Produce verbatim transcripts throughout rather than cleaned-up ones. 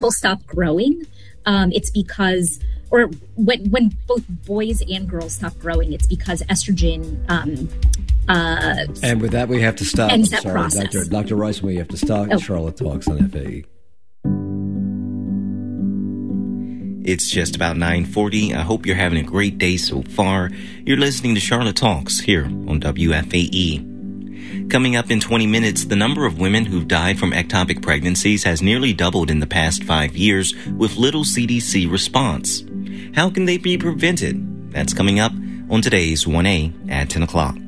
people stop growing, um, it's because, or when when both boys and girls stop growing, it's because estrogen. Um, uh, and with that, we have to stop. Ends I'm that sorry, process. Doctor Doctor Rice, we have to stop. Oh. Charlotte Talks on F A E. It's just about nine forty. I hope you're having a great day so far. You're listening to Charlotte Talks here on W F A E. Coming up in twenty minutes, the number of women who've died from ectopic pregnancies has nearly doubled in the past five years with little C D C response. How can they be prevented? That's coming up on today's one A at ten o'clock.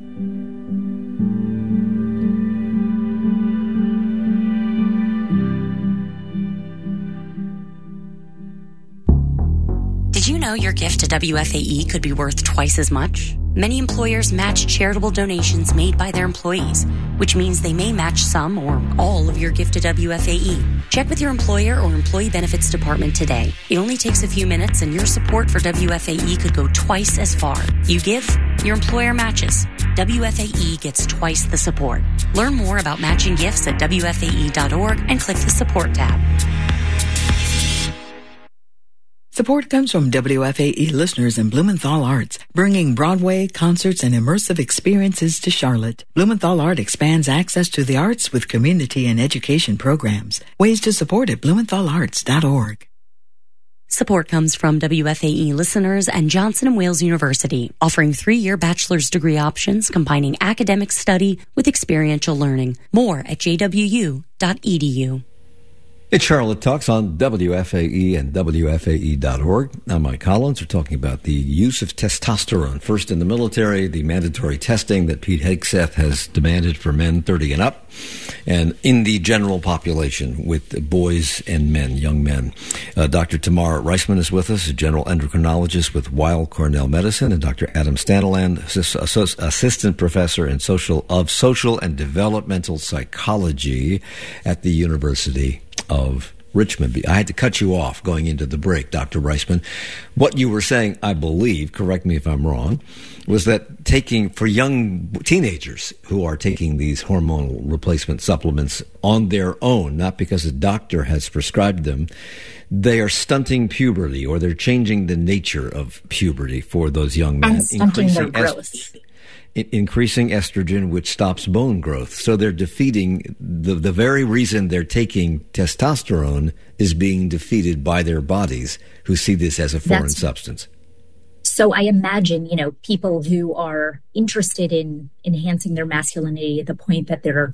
Did you know your gift to W F A E could be worth twice as much? Many employers match charitable donations made by their employees, which means they may match some or all of your gift to W F A E. Check with your employer or employee benefits department today. It only takes a few minutes and your support for W F A E could go twice as far. You give, your employer matches. W F A E gets twice the support. Learn more about matching gifts at W F A E dot org and click the support tab. Support comes from W F A E listeners in Blumenthal Arts, bringing Broadway, concerts, and immersive experiences to Charlotte. Blumenthal Art expands access to the arts with community and education programs. Ways to support at blumenthal arts dot org. Support comes from W F A E listeners and Johnson and Wales University, offering three-year bachelor's degree options combining academic study with experiential learning. More at j w u dot e d u. It's Charlotte Talks on W F A E and W F A E dot org. I'm Mike Collins. We're talking about the use of testosterone. First in the military, the mandatory testing that Pete Hegseth has demanded for men thirty and up, and in the general population with boys and men, young men. Uh, Doctor Tamar Reisman is with us, a general endocrinologist with Weill Cornell Medicine, and Doctor Adam Staniland, assist, assistant professor in social of social and developmental psychology at the University of Richmond. I had to cut you off going into the break, Doctor Reisman. What you were saying, I believe, correct me if I'm wrong, was that taking, for young teenagers who are taking these hormonal replacement supplements on their own, not because a doctor has prescribed them, they are stunting puberty, or they're changing the nature of puberty for those young men. And stunting their growth. Est- increasing estrogen, which stops bone growth. So they're defeating, the, the very reason they're taking testosterone is being defeated by their bodies, who see this as a foreign That's, substance. So I imagine, you know, people who are interested in enhancing their masculinity at the point that they're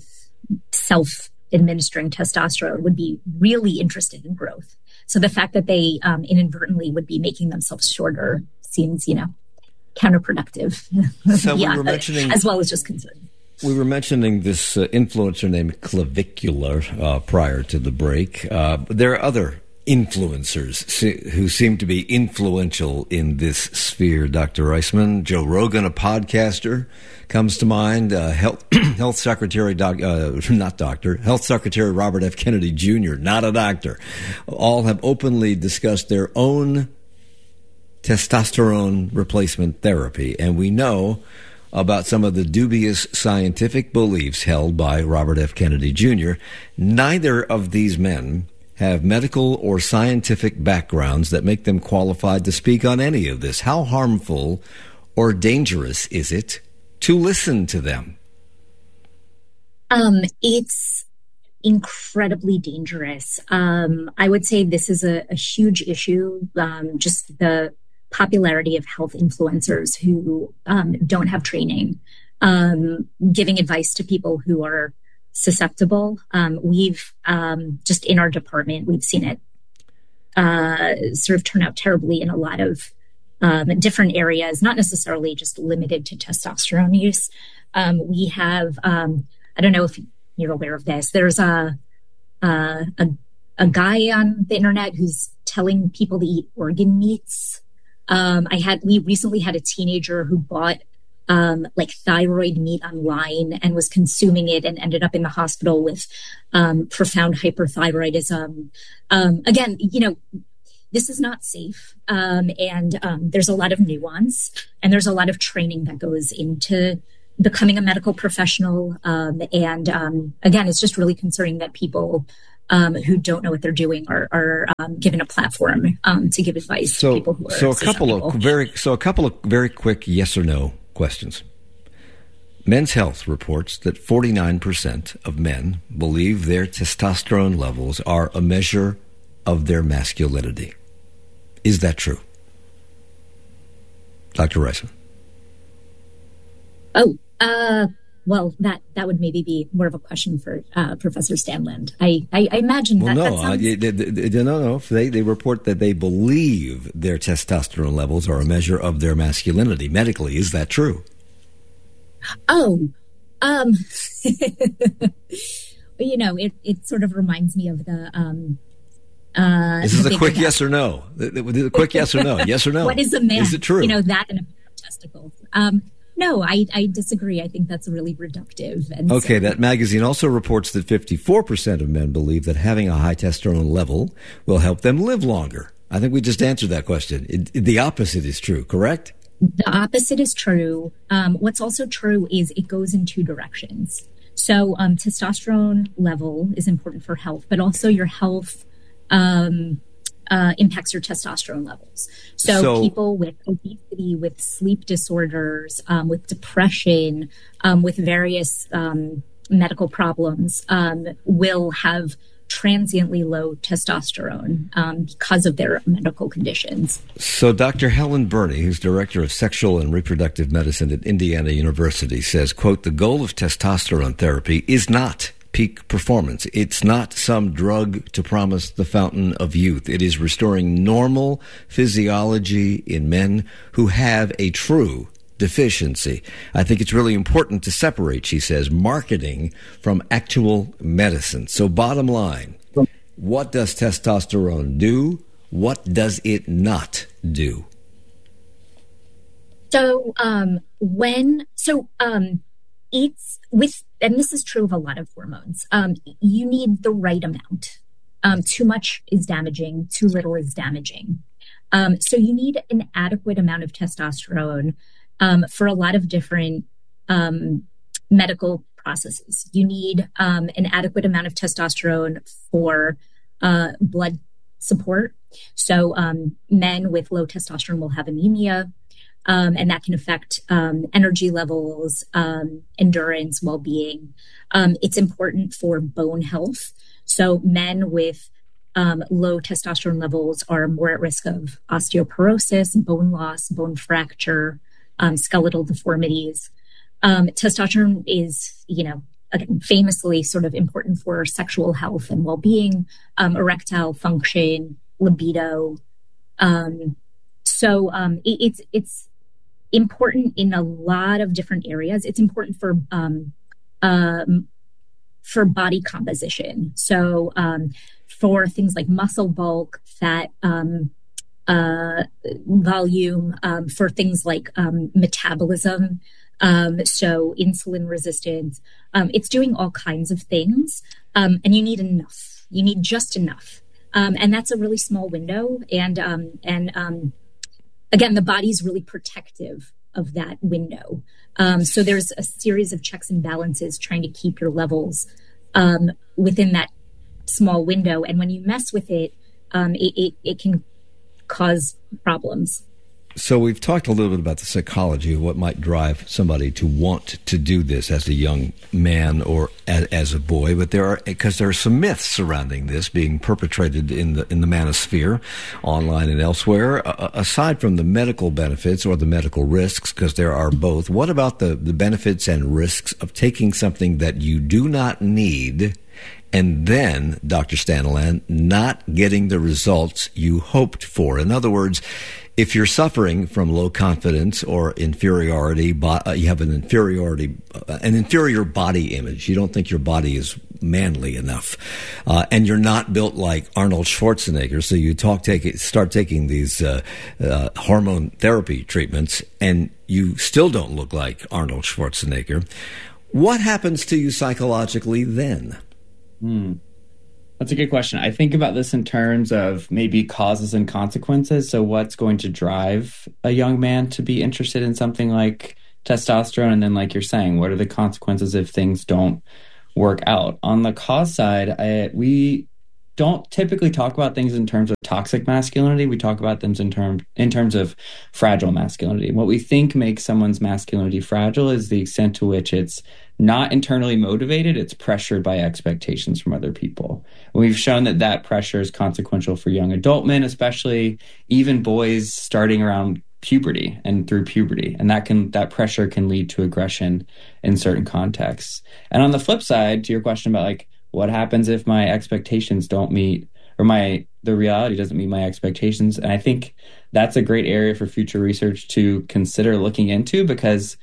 self-administering testosterone would be really interested in growth. So the fact that they um, inadvertently would be making themselves shorter seems, you know, counterproductive. So yeah, we were mentioning, as well as just concern. We were mentioning this uh, influencer named Clavicular uh, prior to the break. Uh, there are other influencers se- who seem to be influential in this sphere, Doctor Reisman. Joe Rogan, a podcaster, comes to mind. Uh, Health, Health Secretary, doc, uh, not doctor, Health Secretary Robert F. Kennedy Junior, not a doctor. All have openly discussed their own testosterone replacement therapy, and we know about some of the dubious scientific beliefs held by Robert F. Kennedy Junior Neither of these men have medical or scientific backgrounds that make them qualified to speak on any of this. How harmful or dangerous is it to listen to them? Um, it's incredibly dangerous. Um, I would say this is a, a huge issue, um, just the popularity of health influencers who um, don't have training, um, giving advice to people who are susceptible. Um, we've um, just in our department, we've seen it uh, sort of turn out terribly in a lot of um, different areas, not necessarily just limited to testosterone use. Um, we have, um, I don't know if you're aware of this, there's a, a, a, a guy on the internet who's telling people to eat organ meats. Um, I had, we recently had a teenager who bought, um, like thyroid meat online and was consuming it and ended up in the hospital with, um, profound hyperthyroidism. Um, again, you know, this is not safe. Um, and, um, there's a lot of nuance and there's a lot of training that goes into becoming a medical professional. Um, and, um, again, it's just really concerning that people, um, who don't know what they're doing are, are um, given a platform um, to give advice so, to people who are so a couple of very so a couple of very quick yes or no questions. Men's Health reports that forty-nine percent of men believe their testosterone levels are a measure of their masculinity. Is that true? Doctor Reisman? Oh, uh, well, that, that would maybe be more of a question for uh, Professor Stanland. I, I, I imagine well, that, no, that sounds... uh, they, they, they, no, no. They, they report that they believe their testosterone levels are a measure of their masculinity. Medically, is that true? Oh, um, you know, it, it sort of reminds me of the, um, uh, this is a quick yes or no. The, the, the quick yes or no. Yes or no. What is a man? Is it true? You know, that and a pair of testicles. Um, no, I, I disagree. I think that's really reductive. And okay. so, that magazine also reports that fifty-four percent of men believe that having a high testosterone level will help them live longer. I think we just answered that question. It, it, the opposite is true, correct? The opposite is true. Um, what's also true is it goes in two directions. So um, testosterone level is important for health, but also your health um, uh, impacts your testosterone levels. So, So- people with obesity, with sleep disorders, um, with depression, um, with various um, medical problems um, will have transiently low testosterone um, because of their medical conditions. So Doctor Helen Burney, who's director of sexual and reproductive medicine at Indiana University, says, quote, the goal of testosterone therapy is not peak performance. It's not some drug to promise the fountain of youth. It is restoring normal physiology in men who have a true deficiency. I think it's really important to separate, she says, marketing from actual medicine. So bottom line, what does testosterone do? What does it not do? So um, when, so um, it's with, and this is true of a lot of hormones, um, you need the right amount. Um, too much is damaging, too little is damaging. Um, so you need an adequate amount of testosterone um, for a lot of different um, medical processes. You need um, an adequate amount of testosterone for uh, blood support. So um, men with low testosterone will have anemia, um, and that can affect um, energy levels, um, endurance, well-being. Um, it's important for bone health. So men with um, low testosterone levels are more at risk of osteoporosis, bone loss, bone fracture, um, skeletal deformities. Um, testosterone is, you know, again, famously sort of important for sexual health and well-being, um, erectile function, libido. Um, so um, it, it's it's important in a lot of different areas. It's important for um, um, for body composition. So um, for things like muscle bulk, fat um, uh, volume, um, for things like um, metabolism. Um, so insulin resistance, um, it's doing all kinds of things. Um, and you need enough, you need just enough. Um, and that's a really small window. And, um, and, um, again, the body's really protective of that window. Um, so there's a series of checks and balances trying to keep your levels, um, within that small window. And when you mess with it, um, it, it, it can cause problems. So we've talked a little bit about the psychology of what might drive somebody to want to do this as a young man or as, as a boy, but there are, because there are some myths surrounding this being perpetrated in the in the manosphere, online and elsewhere. Uh, aside from the medical benefits or the medical risks, because there are both, what about the, the benefits and risks of taking something that you do not need and then, Doctor Staniland, not getting the results you hoped for? In other words, if you're suffering from low confidence or inferiority, uh, you have an inferiority, uh, an inferior body image. You don't think your body is manly enough, uh, and you're not built like Arnold Schwarzenegger. So you talk, take it, start taking these uh, uh, hormone therapy treatments, and you still don't look like Arnold Schwarzenegger. What happens to you psychologically then? Hmm. That's a good question. I think about this in terms of maybe causes and consequences. So what's going to drive a young man to be interested in something like testosterone? And then, like you're saying, what are the consequences if things don't work out? On the cause side, I, we don't typically talk about things in terms of toxic masculinity. We talk about them in, term, in terms of fragile masculinity. What we think makes someone's masculinity fragile is the extent to which it's not internally motivated, it's pressured by expectations from other people. We've shown that that pressure is consequential for young adult men, especially even boys starting around puberty and through puberty. And that can that pressure can lead to aggression in certain contexts. And on the flip side, to your question about like, what happens if my expectations don't meet, or my the reality doesn't meet my expectations? And I think that's a great area for future research to consider looking into, because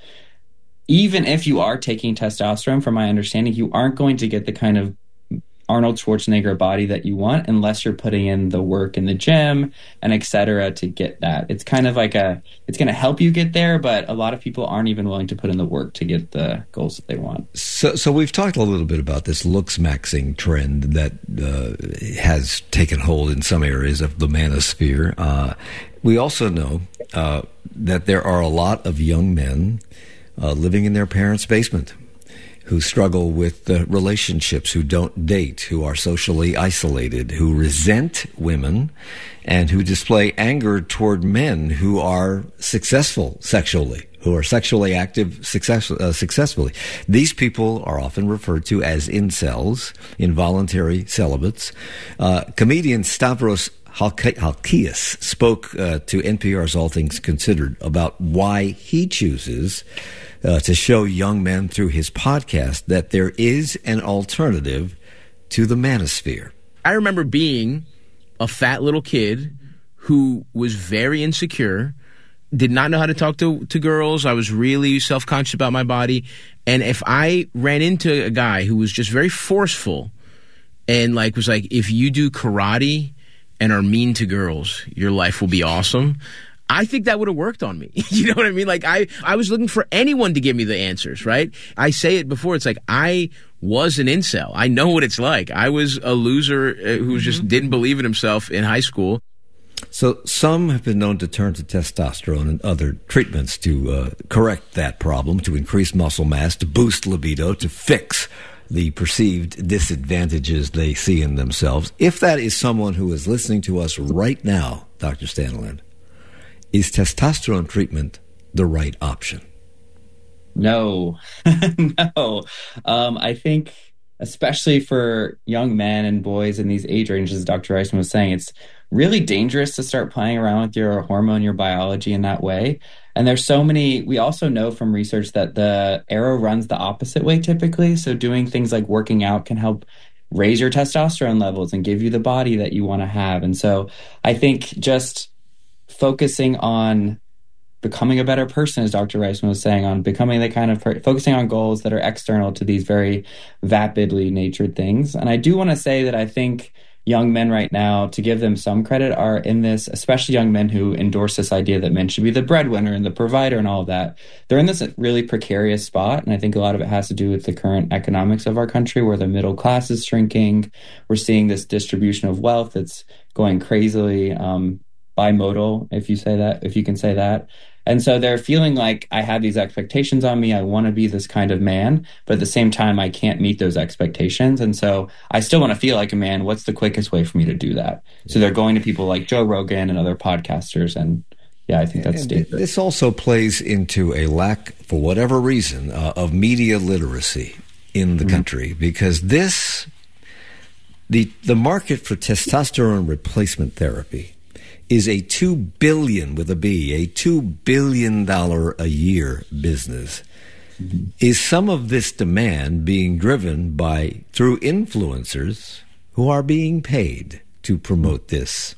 even if you are taking testosterone, from my understanding, you aren't going to get the kind of Arnold Schwarzenegger body that you want unless you're putting in the work in the gym and et cetera to get that. It's kind of like a, it's going to help you get there, but a lot of people aren't even willing to put in the work to get the goals that they want. So, so we've talked a little bit about this looks maxing trend that uh, has taken hold in some areas of the manosphere. Uh, we also know uh, that there are a lot of young men uh, living in their parents' basement, who struggle with uh, relationships, who don't date, who are socially isolated, who resent women, and who display anger toward men who are successful sexually, who are sexually active success, uh, successfully. These people are often referred to as incels, involuntary celibates. Uh, comedian Stavros Halkias spoke uh, to N P R's All Things Considered about why he chooses Uh, to show young men through his podcast that there is an alternative to the manosphere. I remember being a fat little kid who was very insecure, did not know how to talk to, to girls. I was really self-conscious about my body. And if I ran into a guy who was just very forceful and like was like, if you do karate and are mean to girls, your life will be awesome, I think that would have worked on me. You know what I mean? Like I, I was looking for anyone to give me the answers, right? I say it before. It's like I was an incel. I know what it's like. I was a loser who just mm-hmm. didn't believe in himself in high school. So some have been known to turn to testosterone and other treatments to uh, correct that problem, to increase muscle mass, to boost libido, to fix the perceived disadvantages they see in themselves. If that is someone who is listening to us right now, Doctor Staniland, is testosterone treatment the right option? No, no. Um, I think, especially for young men and boys in these age ranges, as Doctor Reisman was saying, it's really dangerous to start playing around with your hormone, your biology in that way. And there's so many, we also know from research that the arrow runs the opposite way typically. So doing things like working out can help raise your testosterone levels and give you the body that you want to have. And so I think just focusing on becoming a better person, as Doctor Reisman was saying, on becoming the kind of per- focusing on goals that are external to these very vapidly natured things. And I do want to say that I think young men right now, to give them some credit, are in this, especially young men who endorse this idea that men should be the breadwinner and the provider and all of that. They're in this really precarious spot. And I think a lot of it has to do with the current economics of our country, where the middle class is shrinking. We're seeing this distribution of wealth that's going crazily um, bimodal, if you say that, if you can say that. And so they're feeling like, I have these expectations on me. I want to be this kind of man, but at the same time, I can't meet those expectations. And so I still want to feel like a man. What's the quickest way for me to do that? So they're going to people like Joe Rogan and other podcasters. And yeah, I think that's dangerous. This also plays into a lack, for whatever reason, uh, of media literacy in the mm-hmm. country, because this, the the market for testosterone replacement therapy is a two billion with a B, a two billion dollar a year business. Mm-hmm. Is some of this demand being driven by through influencers who are being paid to promote this?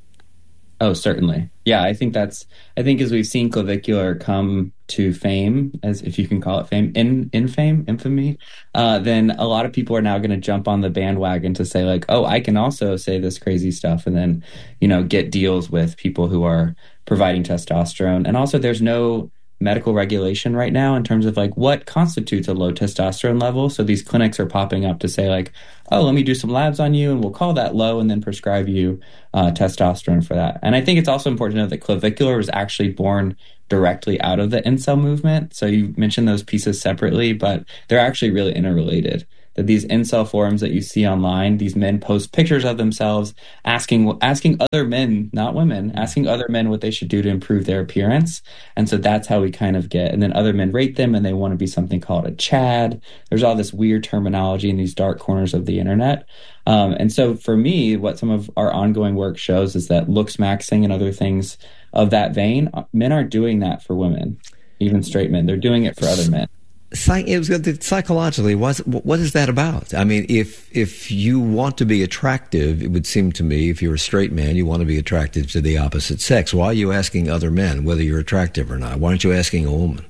Oh, certainly. Yeah, I think that's, I think as we've seen clavicular come to fame, as if you can call it fame, in, in fame, infamy, uh, then a lot of people are now going to jump on the bandwagon to say like, oh, I can also say this crazy stuff, and then, you know, get deals with people who are providing testosterone. And also there's no medical regulation right now in terms of like what constitutes a low testosterone level. So these clinics are popping up to say like, oh, let me do some labs on you and we'll call that low and then prescribe you uh, testosterone for that. And I think it's also important to know that clavicular was actually born directly out of the incel movement. So you mentioned those pieces separately, but they're actually really interrelated. that these incel forums that you see online, these men post pictures of themselves asking asking other men, not women, asking other men what they should do to improve their appearance. And so that's how we kind of get, and then other men rate them and they want to be something called a Chad. There's all this weird terminology in these dark corners of the internet. Um, and so for me, what some of our ongoing work shows is that looks maxing and other things of that vein, men aren't doing that for women, even straight men. They're doing it for other men. Psych- it was, psychologically, what's, what is that about? I mean, if if you want to be attractive, it would seem to me, if you're a straight man, you want to be attractive to the opposite sex. Why are you asking other men whether you're attractive or not? Why aren't you asking a woman?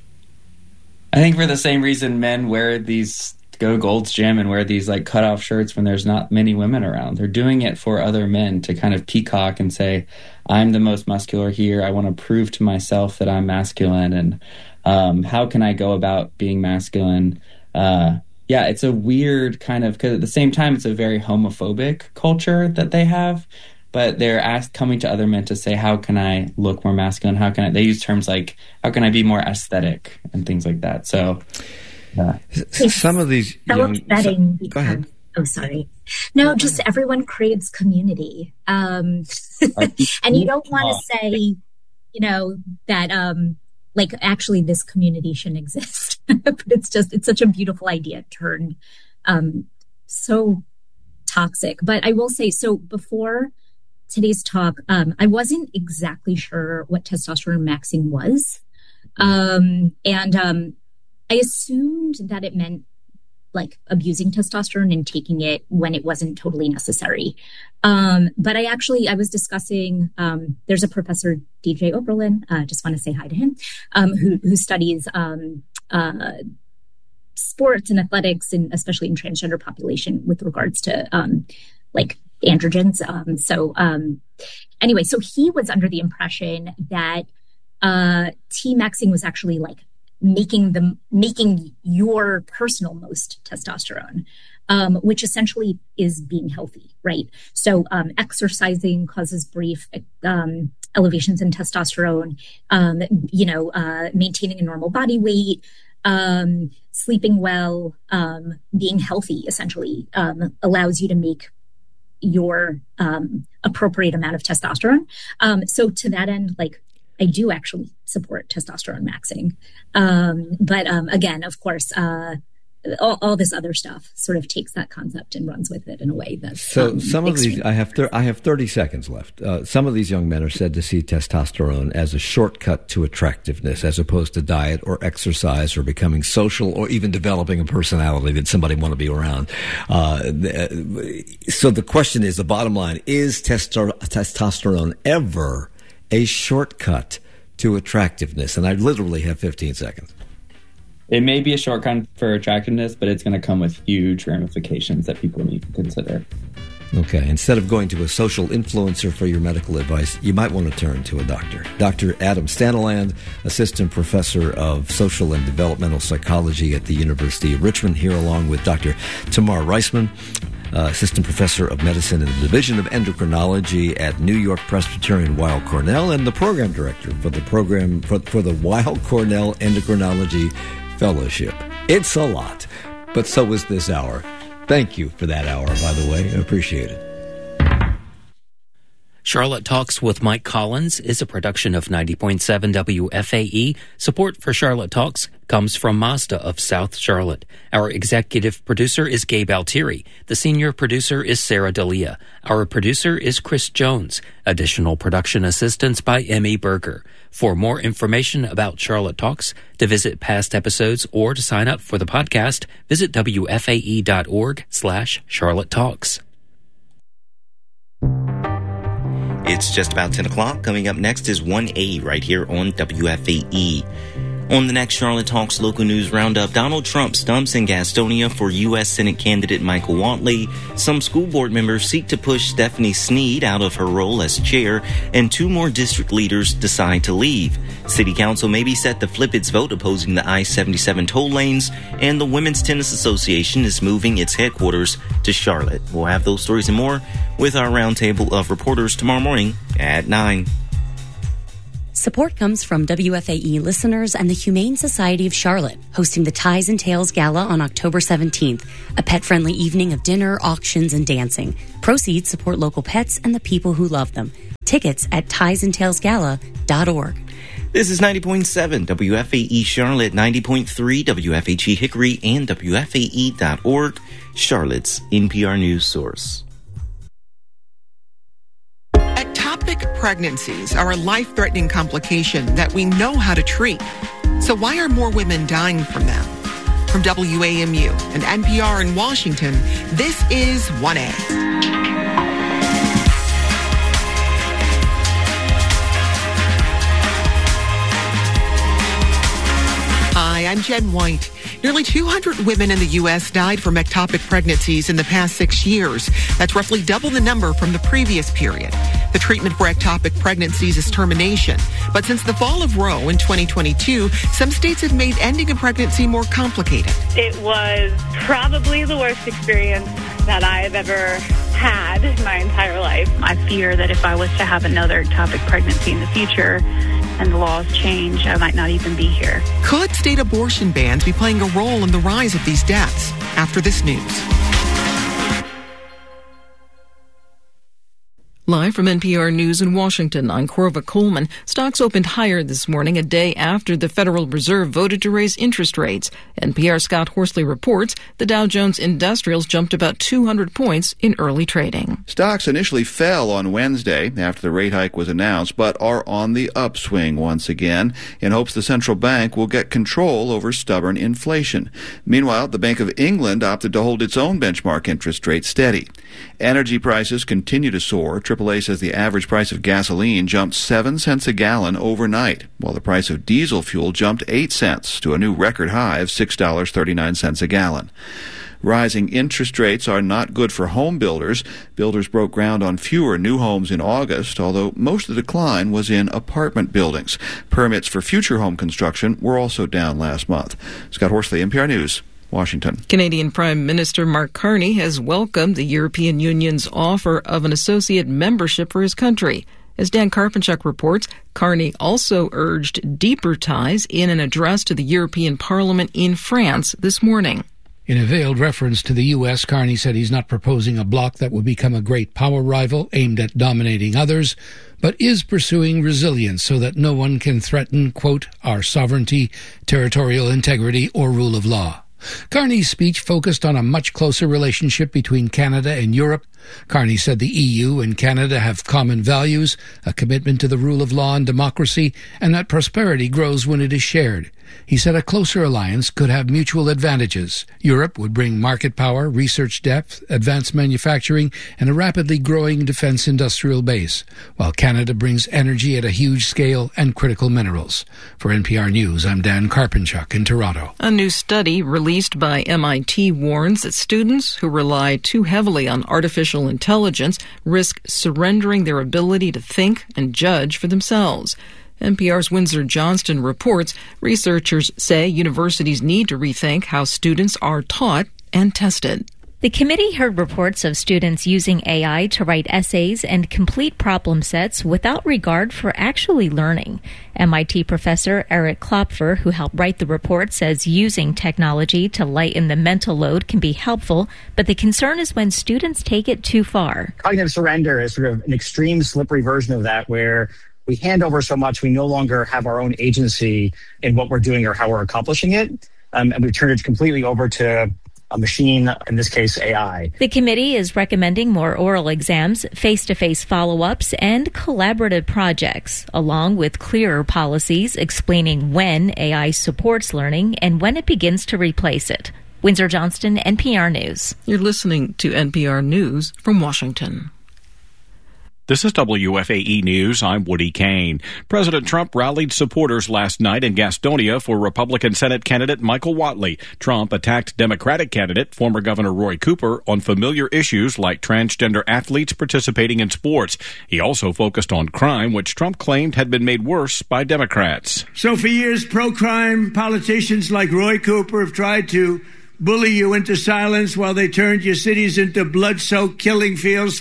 I think for the same reason men wear these, go to Gold's Gym and wear these like cutoff shirts when there's not many women around. They're doing it for other men to kind of peacock and say, I'm the most muscular here. I want to prove to myself that I'm masculine. And um, how can I go about being masculine? Uh, yeah, it's a weird kind of, because at the same time, it's a very homophobic culture that they have. But they're asked, coming to other men to say, how can I look more masculine? How can I, they use terms like, how can I be more aesthetic and things like that. So, yeah. Some of these young... Upsetting so, go ahead. Oh, sorry. No, just everyone craves community. Um, and you don't want to say, you know, that, um, like, actually this community shouldn't exist. But it's just, it's such a beautiful idea turned um, so toxic. But I will say, so before today's talk, um, I wasn't exactly sure what testosterone maxing was. Um, and um, I assumed that it meant like abusing testosterone and taking it when it wasn't totally necessary. Um, but I actually, I was discussing, um, there's a professor, D J Oberlin, uh, just want to say hi to him, um, who, who studies um, uh, sports and athletics, and especially in transgender population with regards to um, like androgens. Um, so um, anyway, so he was under the impression that uh, T-maxing was actually like making them making your personal most testosterone, um, which essentially is being healthy, right? So um, exercising causes brief um, elevations in testosterone, um, you know, uh, maintaining a normal body weight, um, sleeping well, um, being healthy essentially um, allows you to make your um, appropriate amount of testosterone. Um, so to that end, like, I do actually support testosterone maxing. Um, but um, again, of course, uh, all, all this other stuff sort of takes that concept and runs with it in a way that's so. Um, some of extreme. these, I have, thir- I have thirty seconds left. Uh, some of these young men are said to see testosterone as a shortcut to attractiveness, as opposed to diet or exercise or becoming social or even developing a personality that somebody want to be around. Uh, so the question is, the bottom line is: testo- testosterone ever a shortcut to attractiveness? And I literally have fifteen seconds. It may be a shortcut for attractiveness, but it's going to come with huge ramifications that people need to consider. Okay, instead of going to a social influencer for your medical advice, you might want to turn to a doctor. Doctor Adam Staniland, Assistant Professor of Social and Developmental Psychology at the University of Richmond, here along with Doctor Tamar Reisman, Uh, Assistant Professor of Medicine in the Division of Endocrinology at New York Presbyterian Weill Cornell, and the Program Director for the program for, for the Weill Cornell Endocrinology Fellowship. It's a lot, but so is this hour. Thank you for that hour, by the way. I appreciate it. Charlotte Talks with Mike Collins is a production of ninety point seven W F A E. Support for Charlotte Talks comes from Mazda of South Charlotte. Our executive producer is Gabe Altieri. The senior producer is Sarah Dalia. Our producer is Chris Jones. Additional production assistance by Emmy Berger. For more information about Charlotte Talks, to visit past episodes, or to sign up for the podcast, visit W F A E dot org slash Charlotte Talks. It's just about ten o'clock. Coming up next is one A right here on W F A E. On the next Charlotte Talks local news roundup, Donald Trump stumps in Gastonia for U S Senate candidate Michael Whatley. Some school board members seek to push Stephanie Snead out of her role as chair, and two more district leaders decide to leave. City Council may be set to flip its vote opposing the I seventy-seven toll lanes, and the Women's Tennis Association is moving its headquarters to Charlotte. We'll have those stories and more with our roundtable of reporters tomorrow morning at nine. Support comes from W F A E listeners and the Humane Society of Charlotte, hosting the Ties and Tails Gala on October seventeenth, a pet-friendly evening of dinner, auctions, and dancing. Proceeds support local pets and the people who love them. Tickets at ties and tails gala dot org. This is ninety point seven W F A E Charlotte, ninety point three W F H E Hickory, and W F A E dot org, Charlotte's N P R news source. Ectopic pregnancies are a life-threatening complication that we know how to treat. So why are more women dying from them? From W A M U and N P R in Washington, this is one A. Hi, I'm Jen White. Nearly two hundred women in the U S died from ectopic pregnancies in the past six years. That's roughly double the number from the previous period. The treatment for ectopic pregnancies is termination. But since the fall of Roe in twenty twenty-two, some states have made ending a pregnancy more complicated. It was probably the worst experience that I've ever had in my entire life. I fear that if I was to have another ectopic pregnancy in the future, and the laws change, I might not even be here. Could state abortion bans be playing a role in the rise of these deaths? After this news. Live from N P R News in Washington, I'm Corva Coleman. Stocks opened higher this morning, a day after the Federal Reserve voted to raise interest rates. N P R's Scott Horsley reports the Dow Jones Industrials jumped about two hundred points in early trading. Stocks initially fell on Wednesday after the rate hike was announced, but are on the upswing once again in hopes the central bank will get control over stubborn inflation. Meanwhile, the Bank of England opted to hold its own benchmark interest rate steady. Energy prices continue to soar. triple A says the average price of gasoline jumped seven cents a gallon overnight, while the price of diesel fuel jumped eight cents to a new record high of six dollars and thirty-nine cents a gallon. Rising interest rates are not good for home builders. Builders broke ground on fewer new homes in August, although most of the decline was in apartment buildings. Permits for future home construction were also down last month. Scott Horsley, N P R News, Washington. Canadian Prime Minister Mark Carney has welcomed the European Union's offer of an associate membership for his country. As Dan Karpenchuk reports, Carney also urged deeper ties in an address to the European Parliament in France this morning. In a veiled reference to the U S, Carney said he's not proposing a bloc that will become a great power rival aimed at dominating others, but is pursuing resilience so that no one can threaten, quote, our sovereignty, territorial integrity, or rule of law. Carney's speech focused on a much closer relationship between Canada and Europe. Carney said the E U and Canada have common values, a commitment to the rule of law and democracy, and that prosperity grows when it is shared. He said a closer alliance could have mutual advantages. Europe would bring market power, research depth, advanced manufacturing, and a rapidly growing defense industrial base, while Canada brings energy at a huge scale and critical minerals. For N P R News, I'm Dan Karpenchuk in Toronto. A new study released by M I T warns that students who rely too heavily on artificial intelligence risk surrendering their ability to think and judge for themselves. N P R's Windsor Johnston reports researchers say universities need to rethink how students are taught and tested. The committee heard reports of students using A I to write essays and complete problem sets without regard for actually learning. M I T professor Eric Klopfer, who helped write the report, says using technology to lighten the mental load can be helpful, but the concern is when students take it too far. Cognitive surrender is sort of an extreme, slippery version of that, where we hand over so much we no longer have our own agency in what we're doing or how we're accomplishing it, um, and we've turned it completely over to a machine, in this case, A I. The committee is recommending more oral exams, face-to-face follow-ups, and collaborative projects, along with clearer policies explaining when A I supports learning and when it begins to replace it. Windsor Johnston, N P R News. You're listening to N P R News from Washington. This is W F A E News. I'm Woody Kane. President Trump rallied supporters last night in Gastonia for Republican Senate candidate Michael Whatley. Trump attacked Democratic candidate, former Governor Roy Cooper, on familiar issues like transgender athletes participating in sports. He also focused on crime, which Trump claimed had been made worse by Democrats. So for years, pro-crime politicians like Roy Cooper have tried to bully you into silence while they turned your cities into blood-soaked killing fields.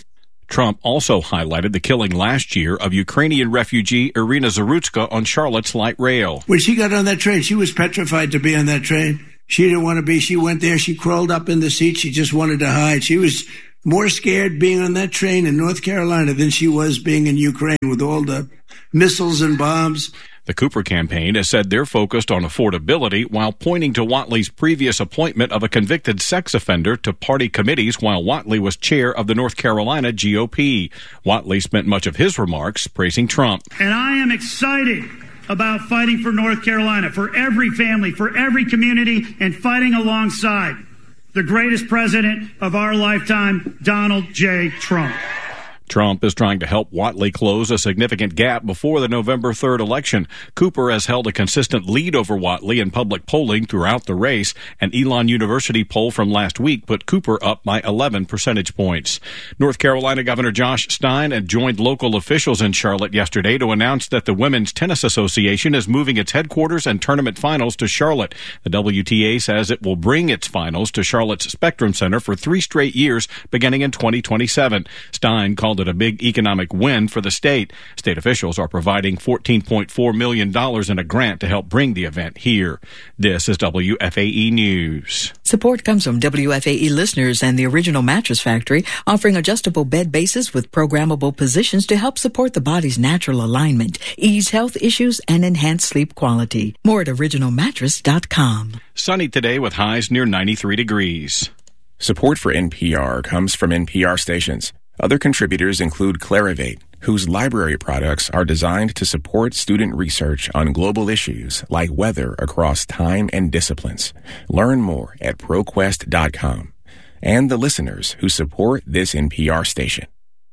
Trump also highlighted the killing last year of Ukrainian refugee Irina Zarutska on Charlotte's light rail. When she got on that train, she was petrified to be on that train. She didn't want to be. She went there. She crawled up in the seat. She just wanted to hide. She was more scared being on that train in North Carolina than she was being in Ukraine with all the missiles and bombs. The Cooper campaign has said they're focused on affordability while pointing to Whatley's previous appointment of a convicted sex offender to party committees while Whatley was chair of the North Carolina G O P. Whatley spent much of his remarks praising Trump. And I am excited about fighting for North Carolina, for every family, for every community, and fighting alongside the greatest president of our lifetime, Donald J. Trump. Trump is trying to help Whatley close a significant gap before the November third election. Cooper has held a consistent lead over Whatley in public polling throughout the race. An Elon University poll from last week put Cooper up by eleven percentage points. North Carolina Governor Josh Stein joined local officials in Charlotte yesterday to announce that the Women's Tennis Association is moving its headquarters and tournament finals to Charlotte. The W T A says it will bring its finals to Charlotte's Spectrum Center for three straight years, beginning in twenty twenty-seven. Stein called it a big economic win for the state. State officials are providing fourteen point four million dollars in a grant to help bring the event here. This is W F A E News. Support comes from W F A E listeners and the Original Mattress Factory, offering adjustable bed bases with programmable positions to help support the body's natural alignment, ease health issues, and enhance sleep quality. More at original mattress dot com. Sunny today with highs near ninety-three degrees. Support for N P R comes from N P R stations. Other contributors include Clarivate, whose library products are designed to support student research on global issues like weather across time and disciplines. Learn more at ProQuest dot com. And the listeners who support this N P R station.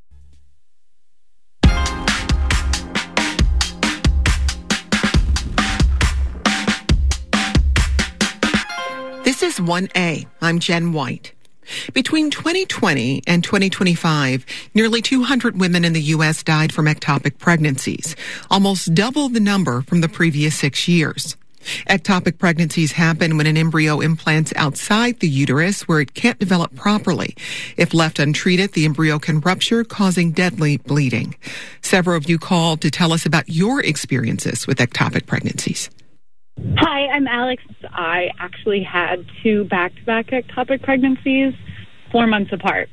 This is one A. I'm Jen White. Between twenty twenty and twenty twenty-five, nearly two hundred women in the U S died from ectopic pregnancies, almost double the number from the previous six years. Ectopic pregnancies happen when an embryo implants outside the uterus where it can't develop properly. If left untreated, the embryo can rupture, causing deadly bleeding. Several of you called to tell us about your experiences with ectopic pregnancies. Hi, I'm Alex. I actually had two back-to-back ectopic pregnancies, four months apart.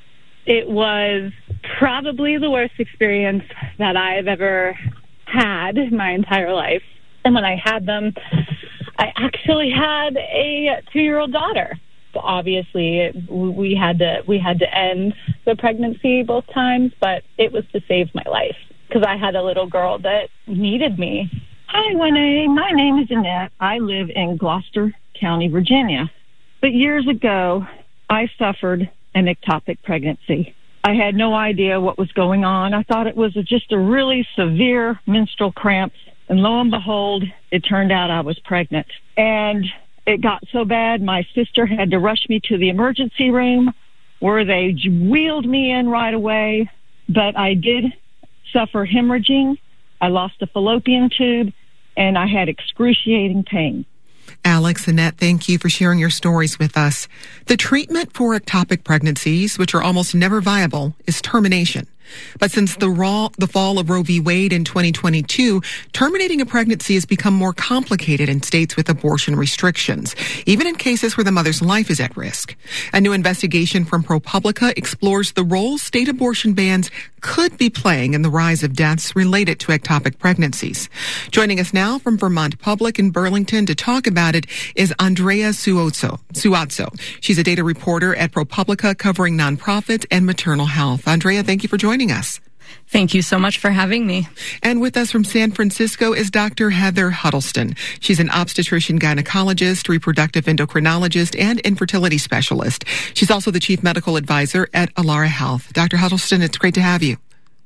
It was probably the worst experience that I've ever had in my entire life. And when I had them, I actually had a two-year-old daughter. So obviously, we had to we had to end the pregnancy both times, but it was to save my life because I had a little girl that needed me. Hi, one A. My name is Annette. I live in Gloucester County, Virginia. But years ago, I suffered an ectopic pregnancy. I had no idea what was going on. I thought it was just a really severe menstrual cramps. And lo and behold, it turned out I was pregnant. And it got so bad, my sister had to rush me to the emergency room where they wheeled me in right away. But I did suffer hemorrhaging. I lost a fallopian tube, and I had excruciating pain. Alex, Annette, thank you for sharing your stories with us. The treatment for ectopic pregnancies, which are almost never viable, is termination. But since the, raw, the fall of Roe v. Wade in twenty twenty-two, terminating a pregnancy has become more complicated in states with abortion restrictions, even in cases where the mother's life is at risk. A new investigation from ProPublica explores the role state abortion bans could be playing in the rise of deaths related to ectopic pregnancies. Joining us now from Vermont Public in Burlington to talk about it is Andrea Suozzo. Suozzo. She's a data reporter at ProPublica covering nonprofits and maternal health. Andrea, thank you for joining us. Thank you so much for having me. And with us from San Francisco is Doctor Heather Huddleston. She's an obstetrician gynecologist, reproductive endocrinologist, and infertility specialist. She's also the chief medical advisor at Alara Health. Doctor Huddleston, it's great to have you.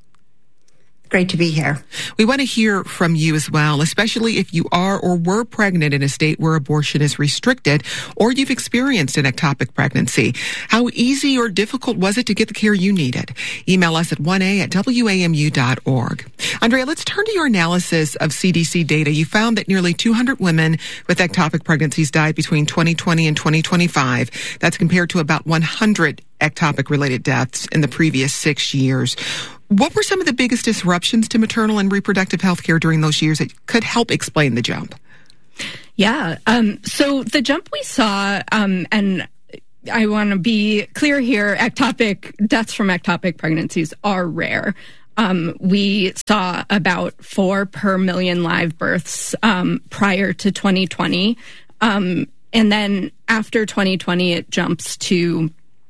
Great to be here. We want to hear from you as well, especially if you are or were pregnant in a state where abortion is restricted or you've experienced an ectopic pregnancy. How easy or difficult was it to get the care you needed? Email us at one a at w a m u dot org. Andrea, let's turn to your analysis of C D C data. You found that nearly two hundred women with ectopic pregnancies died between twenty twenty and twenty twenty-five. That's compared to about one hundred ectopic-related deaths in the previous six years. What were some of the biggest disruptions to maternal and reproductive health care during those years that could help explain the jump? Yeah. Um, so the jump we saw, um, and I want to be clear here, ectopic deaths from ectopic pregnancies are rare. Um, we saw about four per million live births um, prior to twenty twenty. Um, and then after twenty twenty, it jumps to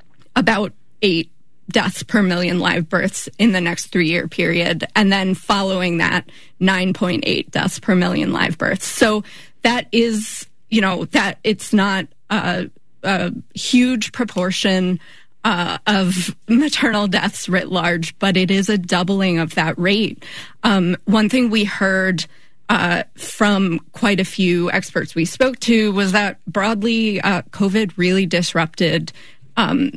about eight deaths per million live births in the next three-year period. And then following that, nine point eight deaths per million live births. So that is, you know, that it's not a, a huge proportion uh, of maternal deaths writ large, but it is a doubling of that rate. Um, one thing we heard uh, from quite a few experts we spoke to was that broadly, uh, COVID really disrupted um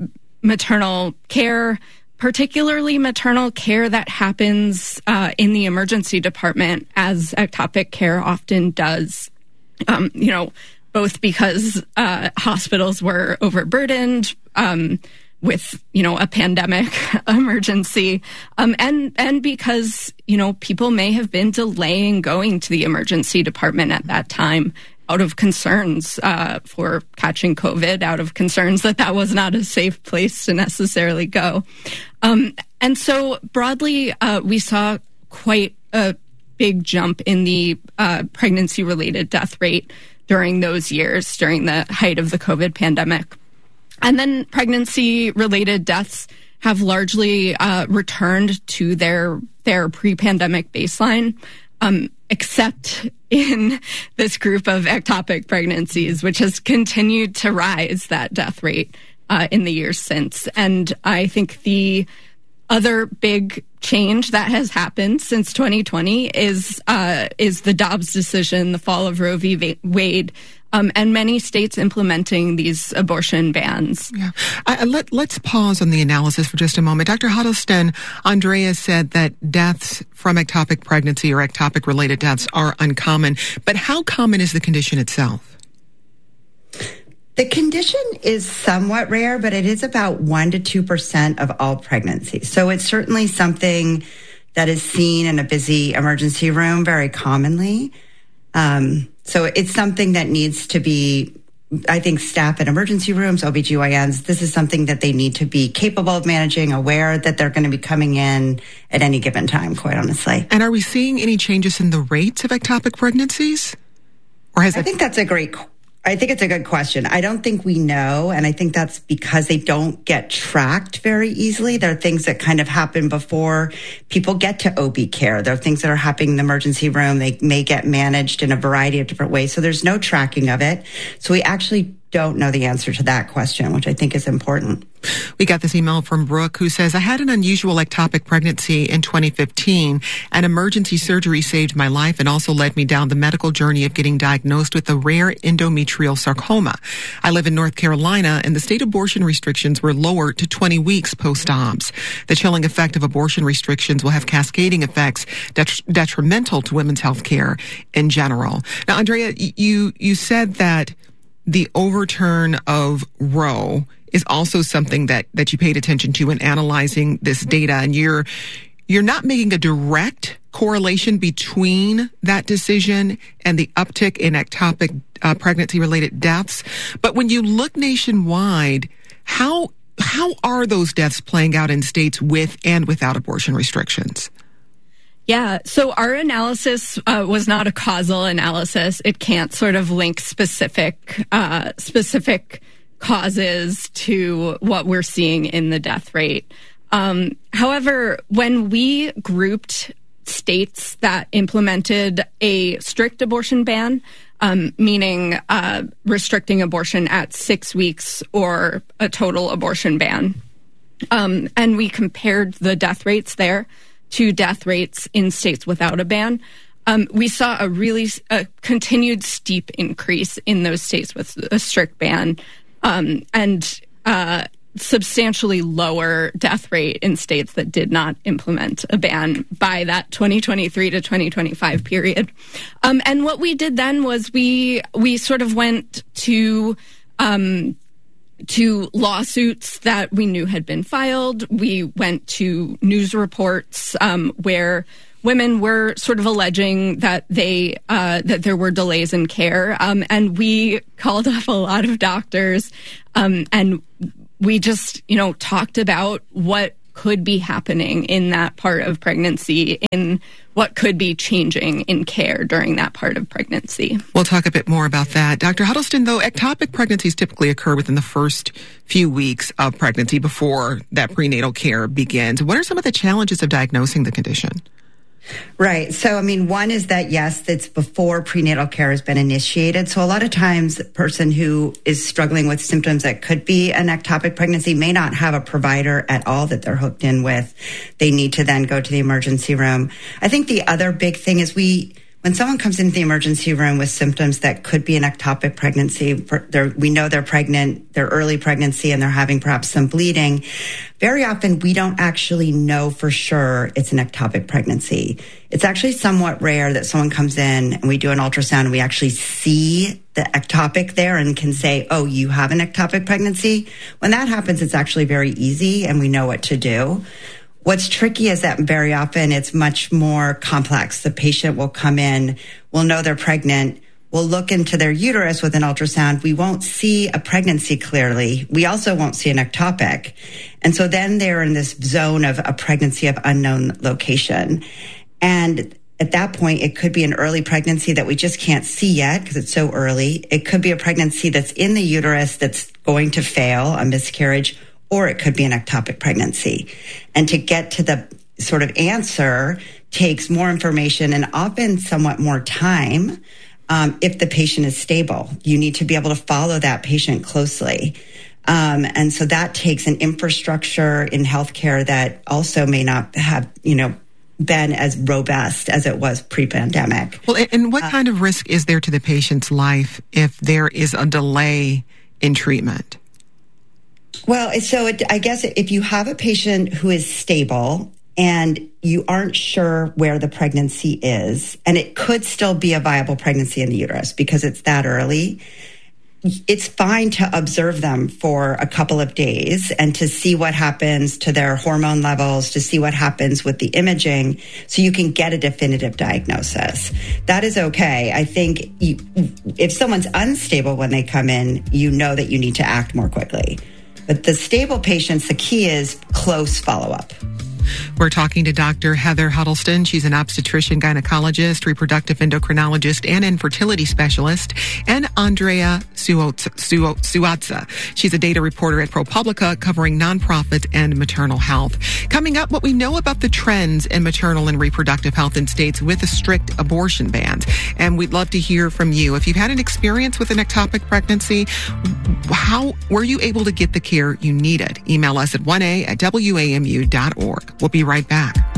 maternal care, particularly maternal care that happens uh, in the emergency department, as ectopic care often does. Um, you know, both because uh, hospitals were overburdened um, with, you know, a pandemic emergency, um, and and because, you know, people may have been delaying going to the emergency department at that time, out of concerns uh, for catching COVID, out of concerns that that was not a safe place to necessarily go. Um, and so broadly, uh, we saw quite a big jump in the uh, pregnancy-related death rate during those years, during the height of the COVID pandemic. And then pregnancy-related deaths have largely uh, returned to their, their pre-pandemic baseline, um, except in this group of ectopic pregnancies, which has continued to rise, that death rate, uh, in the years since. And I think the other big change that has happened since twenty twenty is uh, is the Dobbs decision, the fall of Roe v. Wade, um, and many states implementing these abortion bans. Yeah. Uh, let, let's pause on the analysis for just a moment. Doctor Huddleston, Andrea said that deaths from ectopic pregnancy or ectopic-related deaths are uncommon, but how common is the condition itself? The condition is somewhat rare, but it is about one to two percent of all pregnancies. So it's certainly something that is seen in a busy emergency room very commonly. Um, so it's something that needs to be, I think staff in emergency rooms, O B G Y Ns, this is something that they need to be capable of managing, aware that they're going to be coming in at any given time, quite honestly. And are we seeing any changes in the rates of ectopic pregnancies? Or has I it- think that's a great question. I think it's a good question. I don't think we know, and I think that's because they don't get tracked very easily. There are things that kind of happen before people get to O B care. There are things that are happening in the emergency room. They may get managed in a variety of different ways, so there's no tracking of it. So we actually don't know the answer to that question, which I think is important. We got this email from Brooke who says, I had an unusual ectopic pregnancy in twenty fifteen. An emergency surgery saved my life and also led me down the medical journey of getting diagnosed with a rare endometrial sarcoma. I live in North Carolina, and the state abortion restrictions were lowered to twenty weeks post-ops. The chilling effect of abortion restrictions will have cascading effects det- detrimental to women's health care in general. Now, Andrea, you, you said that the overturn of Roe is also something that, that you paid attention to in analyzing this data. And you're, you're not making a direct correlation between that decision and the uptick in ectopic uh, pregnancy-related deaths. But when you look nationwide, how, how are those deaths playing out in states with and without abortion restrictions? Yeah, so our analysis uh, was not a causal analysis. It can't sort of link specific uh, specific causes to what we're seeing in the death rate. Um, however, when we grouped states that implemented a strict abortion ban, um, meaning uh, restricting abortion at six weeks or a total abortion ban, um, and we compared the death rates there to death rates in states without a ban, um, we saw a really a continued steep increase in those states with a strict ban. Um, and uh, substantially lower death rate in states that did not implement a ban by that twenty twenty-three to twenty twenty-five period. Um, and what we did then was we we sort of went to um, to lawsuits that we knew had been filed. We went to news reports um, where women were sort of alleging that they uh, that there were delays in care, um, and we called up a lot of doctors, um, and we just, you know, talked about what could be happening in that part of pregnancy, in what could be changing in care during that part of pregnancy. We'll talk a bit more about that. Doctor Huddleston, though, ectopic pregnancies typically occur within the first few weeks of pregnancy before that prenatal care begins. What are some of the challenges of diagnosing the condition? Right. So, I mean, one is that, yes, it's before prenatal care has been initiated. So a lot of times a person who is struggling with symptoms that could be an ectopic pregnancy may not have a provider at all that they're hooked in with. They need to then go to the emergency room. I think the other big thing is we... When someone comes into the emergency room with symptoms that could be an ectopic pregnancy, we know they're pregnant, they're early pregnancy, and they're having perhaps some bleeding. Very often, we don't actually know for sure it's an ectopic pregnancy. It's actually somewhat rare that someone comes in and we do an ultrasound and we actually see the ectopic there and can say, oh, you have an ectopic pregnancy. When that happens, it's actually very easy and we know what to do. What's tricky is that very often it's much more complex. The patient will come in, we'll know they're pregnant, we'll look into their uterus with an ultrasound. We won't see a pregnancy clearly. We also won't see an ectopic. And so then they're in this zone of a pregnancy of unknown location. And at that point, it could be an early pregnancy that we just can't see yet because it's so early. It could be a pregnancy that's in the uterus that's going to fail, a miscarriage, or it could be an ectopic pregnancy. And to get to the sort of answer takes more information and often somewhat more time um, if the patient is stable. You need to be able to follow that patient closely. Um, and so that takes an infrastructure in healthcare that also may not have, you know, been as robust as it was pre-pandemic. Well, and what uh, kind of risk is there to the patient's life if there is a delay in treatment? Well, so it, I guess if you have a patient who is stable and you aren't sure where the pregnancy is, and it could still be a viable pregnancy in the uterus because it's that early, it's fine to observe them for a couple of days and to see what happens to their hormone levels, to see what happens with the imaging so you can get a definitive diagnosis. That is okay. I think you, if someone's unstable when they come in, you know that you need to act more quickly. But the stable patients, the key is close follow-up. We're talking to Doctor Heather Huddleston. She's an obstetrician, gynecologist, reproductive endocrinologist, and infertility specialist. And Andrea Suazza. She's a data reporter at ProPublica covering nonprofit and maternal health. Coming up, what we know about the trends in maternal and reproductive health in states with a strict abortion ban. And we'd love to hear from you. If you've had an experience with an ectopic pregnancy, how were you able to get the care you needed? Email us at one a at W A M U dot org. We'll be right back.